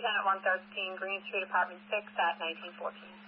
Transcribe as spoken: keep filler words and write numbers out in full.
Superintendent one thirteen Green Street, Apartment six at nineteen fourteen.